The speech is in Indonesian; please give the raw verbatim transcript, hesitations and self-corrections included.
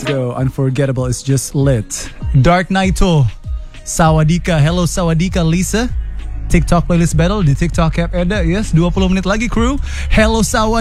go. Unforgettable is just lit. Dark Knighto. Sawadika. Hello Sawadika Lisa. TikTok playlist battle di TikTok app ada. Yes, dua puluh menit lagi crew. Hello Sawadika.